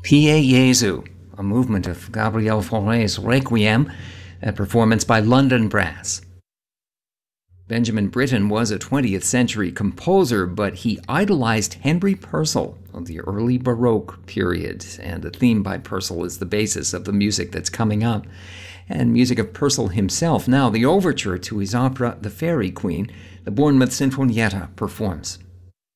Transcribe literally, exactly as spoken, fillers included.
Pie Jesu, a movement of Gabriel Fauré's Requiem, a performance by London Brass. Benjamin Britten was a twentieth century composer, but he idolized Henry Purcell of the early Baroque period, and the theme by Purcell is the basis of the music that's coming up. And music of Purcell himself. Now, the overture to his opera The Fairy Queen, the Bournemouth Sinfonietta performs.